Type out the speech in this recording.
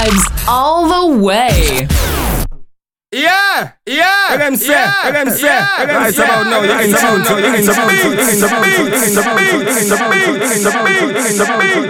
vibes all the way. Yeah. Let them say. Right about now, you're in tune.